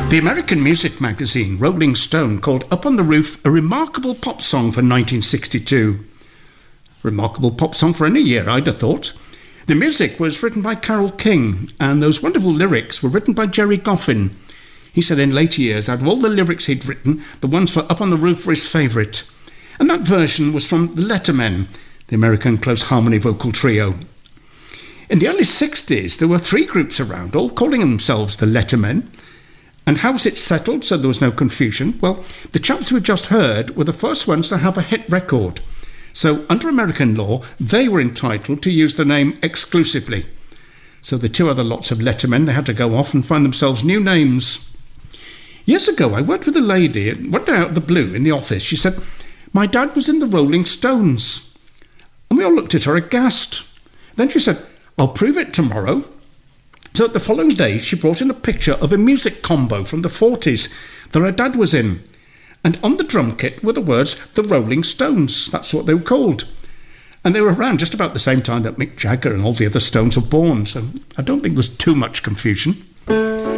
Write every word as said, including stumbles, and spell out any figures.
The American music magazine Rolling Stone called Up on the Roof a remarkable pop song for nineteen sixty-two. Remarkable pop song for any year, I'd have thought. The music was written by Carole King, and those wonderful lyrics were written by Gerry Goffin. He said in later years, out of all the lyrics he'd written, the ones for Up on the Roof were his favourite. And that version was from the Lettermen, the American close harmony vocal trio. In the early sixties, there were three groups around, all calling themselves the Lettermen. And how was it settled so there was no confusion? Well, the chaps we just heard were the first ones to have a hit record. So, under American law, they were entitled to use the name exclusively. So the two other lots of Lettermen, they had to go off and find themselves new names. Years ago, I worked with a lady, and one day out of the blue in the office, she said, "My dad was in the Rolling Stones." And we all looked at her aghast. Then she said, "I'll prove it tomorrow." So the following day, she brought in a picture of a music combo from the forties that her dad was in. And on the drum kit were the words, the Rolling Stones. That's what they were called. And they were around just about the same time that Mick Jagger and all the other Stones were born. So I don't think there was too much confusion.